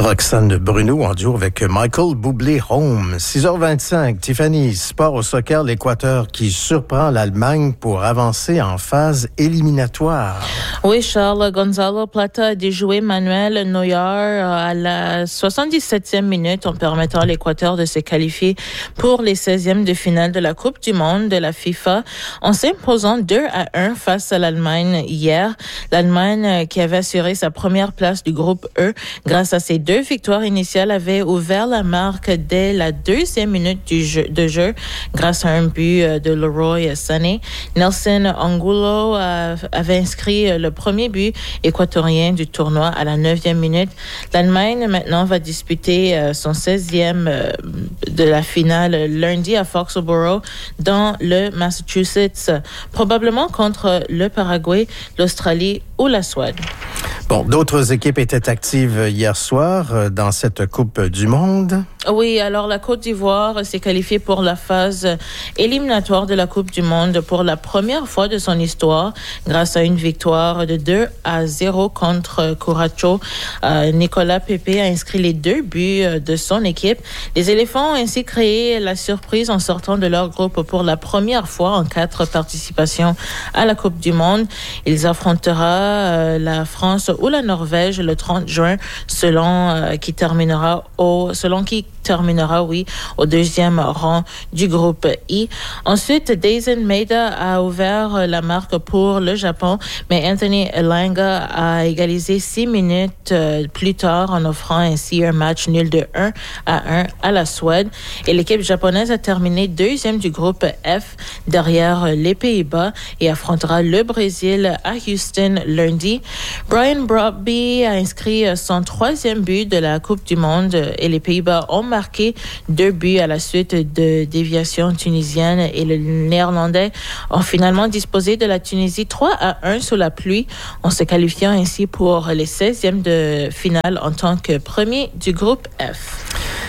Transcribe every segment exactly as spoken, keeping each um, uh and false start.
Roxane Bruno en duo avec Michael Bublé-Home. six heures vingt-cinq, Tiffany, sport au soccer, l'Équateur qui surprend l'Allemagne pour avancer en phase éliminatoire. Oui, Charles, Gonzalo Plata a déjoué Manuel Neuer à la soixante-dix-septième minute en permettant à l'Équateur de se qualifier pour les seizièmes de finale de la Coupe du monde de la FIFA en s'imposant deux à un face à l'Allemagne hier. L'Allemagne qui avait assuré sa première place du groupe E grâce à ses deux victoires initiales avait ouvert la marque dès la deuxième minute du jeu, de jeu grâce à un but de Leroy Sané. Nelson Angulo a, avait inscrit le premier but équatorien du tournoi à la neuvième minute. L'Allemagne maintenant va disputer son seizième de la finale lundi à Foxborough dans le Massachusetts, probablement contre le Paraguay, l'Australie ou la Suède. Bon, d'autres équipes étaient actives hier soir dans cette Coupe du monde. Oui, alors la Côte d'Ivoire s'est qualifiée pour la phase éliminatoire de la Coupe du monde pour la première fois de son histoire grâce à une victoire de deux à zéro contre Curaçao. Euh, Nicolas Pepe a inscrit les deux buts de son équipe. Les éléphants ont ainsi créé la surprise en sortant de leur groupe pour la première fois en quatre participations à la Coupe du monde. Ils affrontera euh, la France ou la Norvège le trente juin selon euh, qui terminera au selon qui terminera, oui, au deuxième rang du groupe I. Ensuite, Daisen Maeda a ouvert la marque pour le Japon, mais Anthony Elanga a égalisé six minutes plus tard en offrant ainsi un match nul de un à un à la Suède. Et l'équipe japonaise a terminé deuxième du groupe F derrière les Pays-Bas et affrontera le Brésil à Houston lundi. Brian Brobby a inscrit son troisième but de la Coupe du monde et les Pays-Bas ont marqué deux buts à la suite de déviations tunisiennes et le Néerlandais ont finalement disposé de la Tunisie trois à un sous la pluie en se qualifiant ainsi pour les seizièmes de finale en tant que premier du groupe F.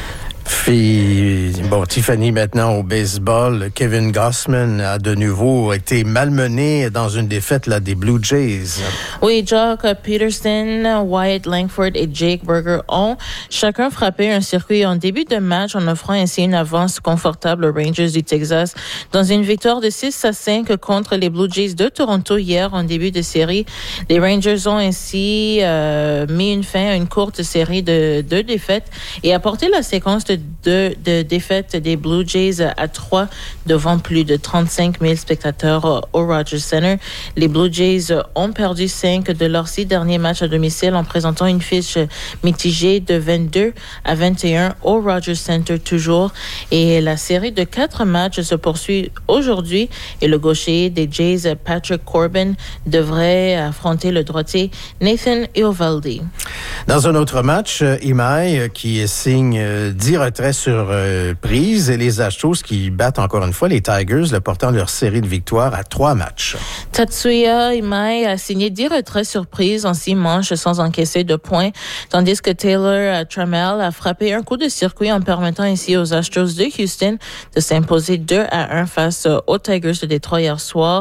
Puis, bon, Tiffany, maintenant au baseball, Kevin Gausman a de nouveau été malmené dans une défaite là, des Blue Jays. Oui, Jock Peterson, Wyatt Langford et Jake Burger ont chacun frappé un circuit en début de match en offrant ainsi une avance confortable aux Rangers du Texas dans une victoire de six à cinq contre les Blue Jays de Toronto hier en début de série. Les Rangers ont ainsi euh, mis une fin à une courte série de deux défaites et apporté la séquence de De, de défaite des Blue Jays à trois devant plus de trente-cinq mille spectateurs au Rogers Center. Les Blue Jays ont perdu cinq de leurs six derniers matchs à domicile en présentant une fiche mitigée de vingt-deux à vingt et un au Rogers Center toujours. Et la série de quatre matchs se poursuit aujourd'hui et le gaucher des Jays, Patrick Corbin, devrait affronter le droitier Nathan Eovaldi. Dans un autre match, Imai qui signe dix retraits sur euh, prise et les Astros qui battent encore une fois les Tigers, le portant leur série de victoires à trois matchs. Tatsuya Imai a signé dix retraits sur prise en six manches sans encaisser de points, tandis que Taylor Trammell a frappé un coup de circuit en permettant ainsi aux Astros de Houston de s'imposer deux à un face aux Tigers de Détroit hier soir.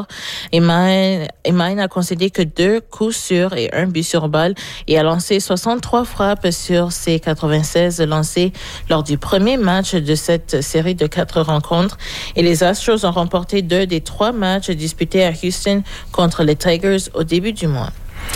Imai, Imai n'a concédé que deux coups sûrs et un but sur balle et a lancé soixante-trois frappes sur ses quatre-vingt-seize lancées lors du premier match de cette série de quatre rencontres. Et les Astros ont remporté deux des trois matchs disputés à Houston contre les Tigers au début du mois.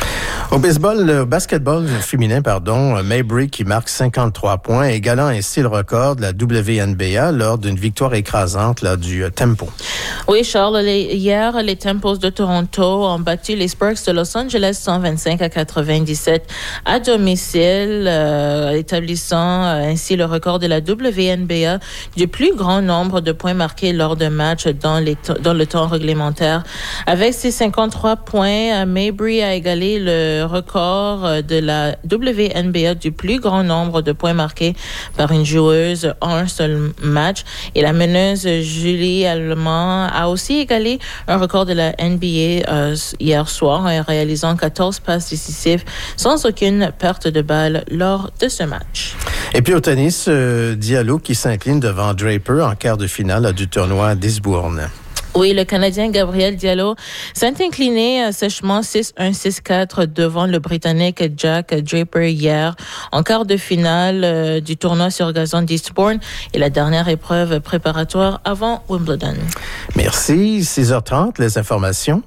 Au baseball, le basketball féminin, pardon, Maybury qui marque cinquante-trois points, égalant ainsi le record de la W N B A lors d'une victoire écrasante là, du Tempo. Oui, Charles, les, hier, les Tempos de Toronto ont battu les Sparks de Los Angeles cent vingt-cinq à quatre-vingt-dix-sept à domicile, euh, établissant euh, ainsi le record de la W N B A du plus grand nombre de points marqués lors d'un match dans, les t- dans le temps réglementaire. Avec ses cinquante-trois points, Maybury a égalé le record de la W N B A du plus grand nombre de points marqués par une joueuse en un seul match. Et la meneuse Julie Allemand a aussi égalé un record de la N B A euh, hier soir en réalisant quatorze passes décisives sans aucune perte de balle lors de ce match. Et puis au tennis, euh, Diallo qui s'incline devant Draper en quart de finale du tournoi d'Eastbourne. Oui, le Canadien Gabriel Diallo s'est incliné sèchement six un six quatre devant le Britannique Jack Draper hier en quart de finale du tournoi sur gazon d'Eastbourne et la dernière épreuve préparatoire avant Wimbledon. Merci. six heures trente, les informations.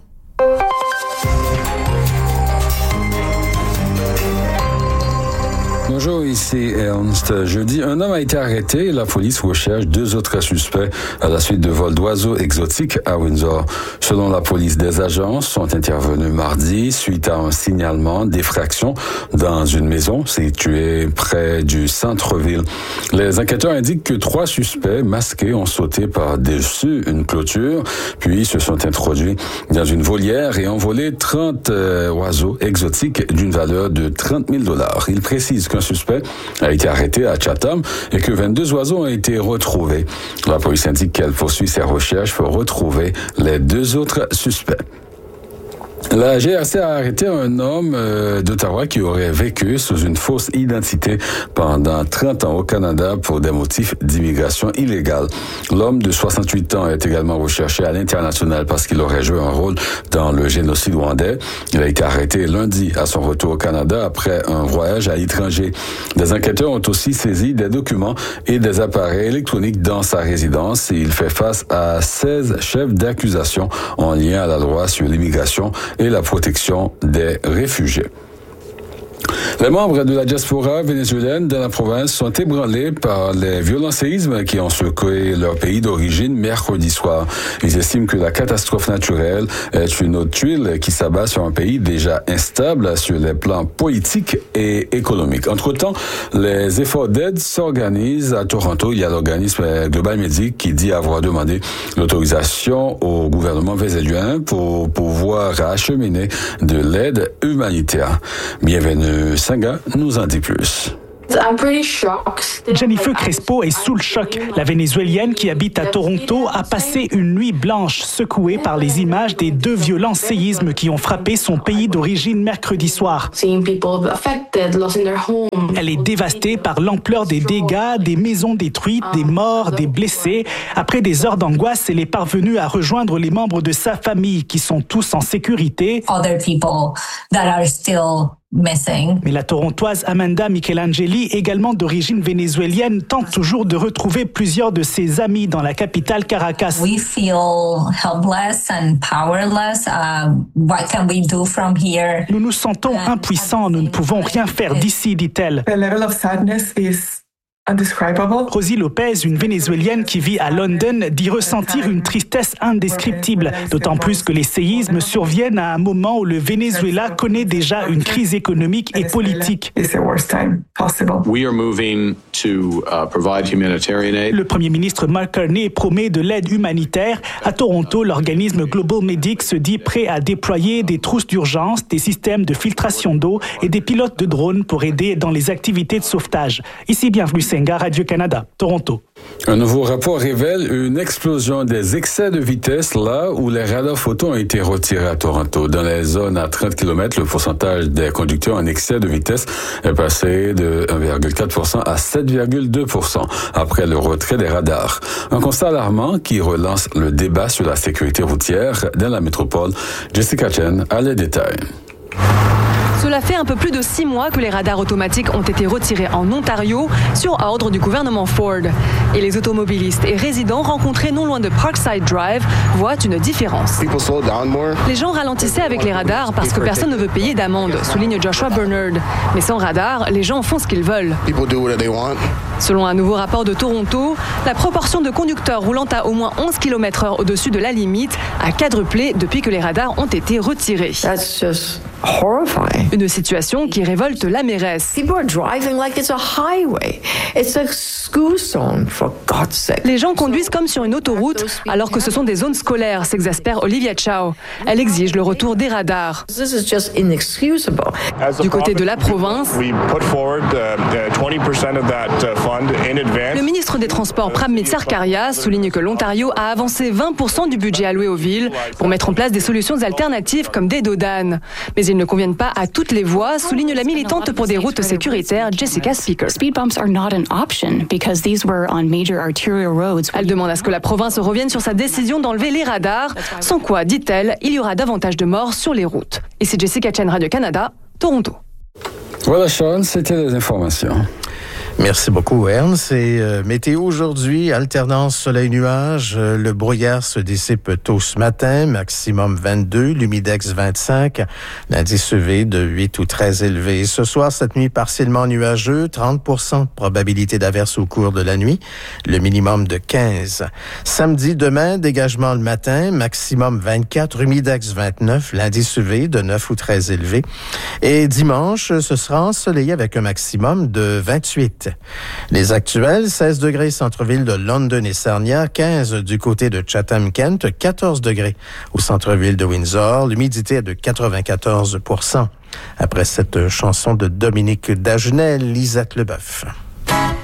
Bonjour, ici Ernst. Jeudi, un homme a été arrêté et la police recherche deux autres suspects à la suite de vols d'oiseaux exotiques à Windsor. Selon la police, des agents sont intervenus mardi suite à un signalement d'effraction dans une maison située près du centre-ville. Les enquêteurs indiquent que trois suspects masqués ont sauté par-dessus une clôture, puis se sont introduits dans une volière et ont volé trente euh, oiseaux exotiques d'une valeur de trente mille dollars. Ils précisent qu'un suspect a été arrêté à Chatham et que vingt-deux oiseaux ont été retrouvés. La police indique qu'elle poursuit ses recherches pour retrouver les deux autres suspects. La G R C a arrêté un homme euh, d'Ottawa qui aurait vécu sous une fausse identité pendant trente ans au Canada pour des motifs d'immigration illégale. L'homme de soixante-huit ans est également recherché à l'international parce qu'il aurait joué un rôle dans le génocide rwandais. Il a été arrêté lundi à son retour au Canada après un voyage à l'étranger. Des enquêteurs ont aussi saisi des documents et des appareils électroniques dans sa résidence et il fait face à seize chefs d'accusation en lien à la loi sur l'immigration et la protection des réfugiés. Les membres de la diaspora vénézuélienne dans la province sont ébranlés par les violents séismes qui ont secoué leur pays d'origine mercredi soir. Ils estiment que la catastrophe naturelle est une autre tuile qui s'abat sur un pays déjà instable sur les plans politiques et économiques. Entre-temps, les efforts d'aide s'organisent à Toronto. Il y a l'organisme Global Medic qui dit avoir demandé l'autorisation au gouvernement vénézuélien pour pouvoir acheminer de l'aide humanitaire. Bienvenue, Sanga nous en dit plus. Jennifer Crespo est sous le choc. La Vénézuélienne qui habite à Toronto a passé une nuit blanche secouée par les images des deux violents séismes qui ont frappé son pays d'origine mercredi soir. Elle est dévastée par l'ampleur des dégâts, des maisons détruites, des morts, des blessés. Après des heures d'angoisse, elle est parvenue à rejoindre les membres de sa famille qui sont tous en sécurité. Other people that are still missing. Mais la Torontoise Amanda Michelangeli, également d'origine vénézuélienne, tente toujours de retrouver plusieurs de ses amis dans la capitale Caracas. We feel helpless and powerless. Uh, what can we do from here? Nous nous sentons impuissants, nous ne pouvons rien faire d'ici, dit-elle. The level of sadness is indescribable. Rosie Lopez, une Vénézuélienne qui vit à London, dit ressentir une tristesse indescriptible, d'autant plus que les séismes surviennent à un moment où le Venezuela connaît déjà une crise économique et politique. Le Premier ministre Mark Carney promet de l'aide humanitaire. À Toronto, l'organisme Global Medic se dit prêt à déployer des trousses d'urgence, des systèmes de filtration d'eau et des pilotes de drones pour aider dans les activités de sauvetage. Ici, bienvenue Radio-Canada, Toronto. Un nouveau rapport révèle une explosion des excès de vitesse là où les radars photo ont été retirés à Toronto. Dans les zones à trente kilomètres, le pourcentage des conducteurs en excès de vitesse est passé de un virgule quatre pour cent à sept virgule deux pour cent après le retrait des radars. Un constat alarmant qui relance le débat sur la sécurité routière dans la métropole. Jessica Chen a les détails. Cela fait un peu plus de six mois que les radars automatiques ont été retirés en Ontario sur ordre du gouvernement Ford. Et les automobilistes et résidents rencontrés non loin de Parkside Drive voient une différence. Les gens ralentissaient avec les radars parce que personne ne veut payer d'amende, souligne Joshua Bernard. Mais sans radar, les gens font ce qu'ils veulent. Selon un nouveau rapport de Toronto, la proportion de conducteurs roulant à au moins onze kilomètres heure au-dessus de la limite a quadruplé depuis que les radars ont été retirés. That's just horrifying. Une situation qui révolte la mairesse. People are driving like it's a highway. It's a school zone, for God's sake. Les gens conduisent comme sur une autoroute alors que ce sont des zones scolaires, s'exaspère Olivia Chow. Elle exige le retour des radars. This is just inexcusable. Du côté de la province, le ministre des Transports Pramit Sarkaria souligne que l'Ontario a avancé vingt pour cent du budget alloué aux villes pour mettre en place des solutions alternatives comme des dos d'âne. Mais il qu'ils ne conviennent pas à toutes les voies, souligne la militante pour des routes sécuritaires Jessica Speaker. Elle demande à ce que la province revienne sur sa décision d'enlever les radars, sans quoi, dit-elle, il y aura davantage de morts sur les routes. Et c'est Jessica Chen, Radio-Canada, Toronto. Voilà, Sean, c'était les informations. Merci beaucoup, Ernst. Et euh, météo aujourd'hui, alternance soleil-nuage. Euh, le brouillard se dissipe tôt ce matin, maximum vingt-deux, l'humidex vingt-cinq, l'indice U V de huit ou très élevé. Ce soir, cette nuit partiellement nuageux, trente pour cent de probabilité d'averse au cours de la nuit, le minimum de quinze. Samedi, demain, dégagement le matin, maximum vingt-quatre, humidex vingt-neuf, l'indice U V de neuf ou très élevé. Et dimanche, ce sera ensoleillé avec un maximum de vingt-huit. Les actuels, seize degrés centre-ville de London et Sarnia, quinze du côté de Chatham-Kent, quatorze degrés au centre-ville de Windsor, l'humidité est de quatre-vingt-quatorze pour cent. Après cette chanson de Dominique Dagenais, Lisette Leboeuf.